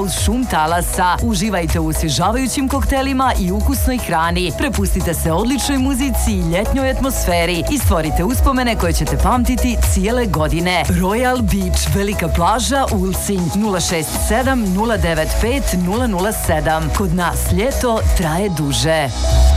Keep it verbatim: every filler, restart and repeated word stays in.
uz šum talasa. Uživajte u osvježavajućim koktelima i ukusnoj hrani. Prepustite se odličnoj muzici i ljetnjoj atmosferi i stvorite uspomene koje ćete pamtiti cijele godine. Royal Beach, velika plaža, Ulcinj, nula šest sedam nula devet pet nula nula sedam. Kod nas ljeto traje duže.